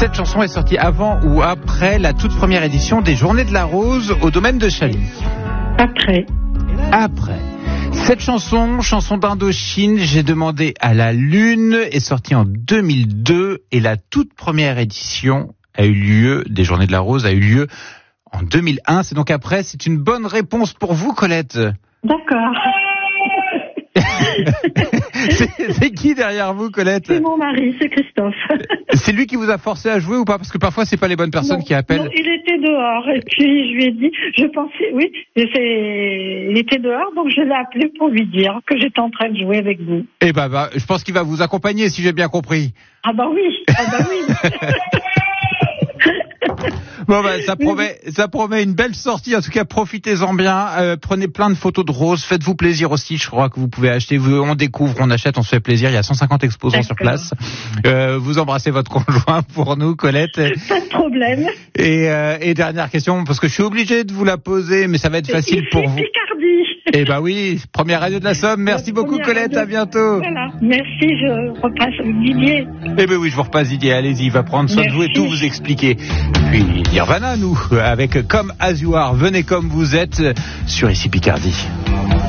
Cette chanson est sortie avant ou après la toute première édition des Journées de la Rose au domaine de Chaly? Après. Cette chanson d'Indochine, j'ai demandé à la Lune, est sortie en 2002 et la toute première édition des Journées de la Rose a eu lieu en 2001. C'est donc après. C'est une bonne réponse pour vous, Colette. D'accord. C'est qui derrière vous, Colette? C'est mon mari, c'est Christophe. C'est lui qui vous a forcé à jouer ou pas? Parce que parfois c'est pas les bonnes personnes qui appellent. Non, il était dehors et puis je lui ai dit, il était dehors, donc je l'ai appelé pour lui dire que j'étais en train de jouer avec vous. Eh ben, je pense qu'il va vous accompagner si j'ai bien compris. Ah bah oui. Bon ça promet une belle sortie. En tout cas, profitez-en bien. Prenez plein de photos de roses. Faites-vous plaisir aussi. Je crois que vous pouvez acheter. On découvre, on achète, on se fait plaisir. Il y a 150 exposants sur place. Vous embrassez votre conjoint pour nous, Colette. Pas de problème. Et dernière question, parce que je suis obligé de vous la poser, mais ça va être facile pour vous. Picardie. Eh ben oui, première radio de la Somme. Merci beaucoup, Colette. À bientôt. Voilà. Merci. Je repasse Didier. Eh ben oui, je vous repasse Didier. Allez-y, il va prendre soin de vous et tout vous expliquer. Puis Nirvana, nous, avec Comme As You Are. Venez comme vous êtes sur Ici Picardie.